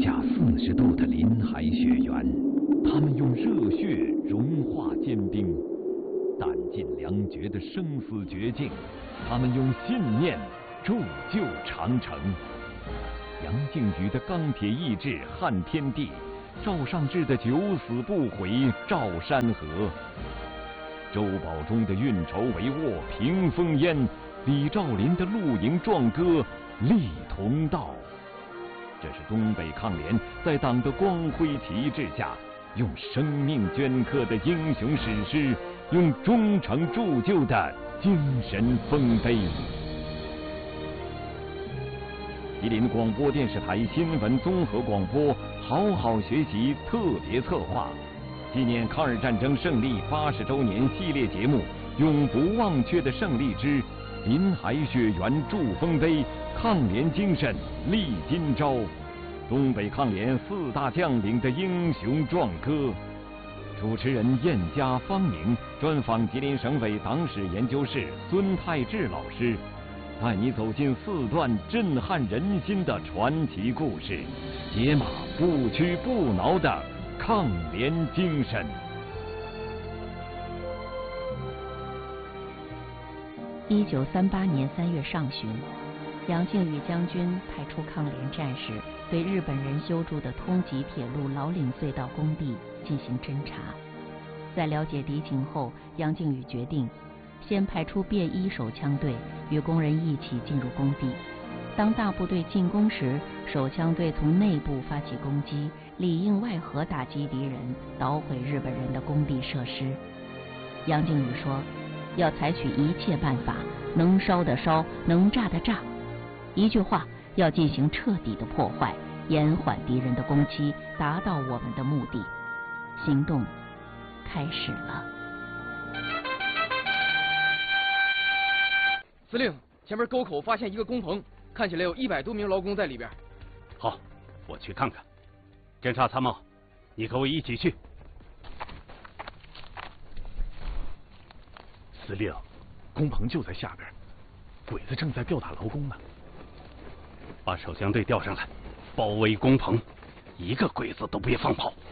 下40度的临海雪原，他们用热血融化坚冰，弹尽粮绝的生死绝境，他们用信念铸就长城。杨靖宇的钢铁意志撼天地，赵尚志的九死不悔照山河，周保中的运筹帷幄平烽烟，李兆麟的露营壮歌立同道。这是东北抗联在党的光辉旗帜下，用生命镌刻的英雄史诗，用忠诚铸就的精神丰碑。吉林广播电视台新闻综合广播好好学习特别策划，纪念抗日战争胜利80周年系列节目《永不忘却的胜利之临海雪原筑丰碑，抗联精神立今朝》，东北抗联4大将领的英雄壮歌。主持人燕家方宁专访吉林省委党史研究室孙泰志老师，带你走进4段震撼人心的传奇故事，解码不屈不挠的抗联精神。 1938年3月上旬，杨靖宇将军派出抗联战士对日本人修筑的通吉铁路老岭隧道工地进行侦查。在了解敌情后，杨靖宇决定先派出便衣手枪队与工人一起进入工地。当大部队进攻时，手枪队从内部发起攻击，里应外合打击敌人，捣毁日本人的工地设施。杨靖宇说，要采取一切办法，能烧的烧，能炸的炸。一句话，要进行彻底的破坏，延缓敌人的攻击，达到我们的目的。行动开始了。 司令，前面沟口发现一个工棚，看起来有100多名劳工在里边。 好，我去看看。侦察参谋，你和我一起去。 司令，工棚就在下边，鬼子正在吊打劳工呢。 把手枪队调上来，包围工棚，一个鬼子都别放跑。